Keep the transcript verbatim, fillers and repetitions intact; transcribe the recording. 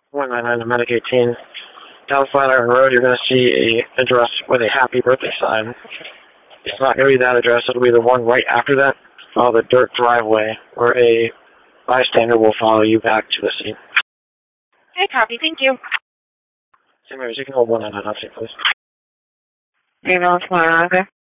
one nine nine to Medic eighteen. Down Flatiron Road, you're going to see a address with a happy birthday sign. It's not going to be that address. It'll be the one right after that. Follow the dirt driveway where a bystander will follow you back to the scene. Okay, copy. Thank you. Saint Mary's, you can hold one nine nine, please. Hey, no, it's fine. Okay.